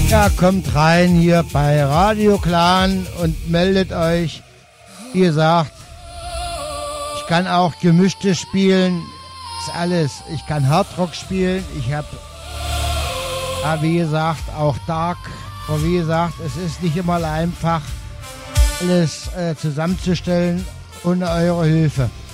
Ja, kommt rein hier bei Radio Clan und meldet euch. Wie gesagt, ich kann auch gemischte spielen, ist alles. Ich kann Hardrock spielen, ich habe, ja, wie gesagt, auch Dark. Aber wie gesagt, es ist nicht immer einfach, alles zusammenzustellen ohne eure Hilfe.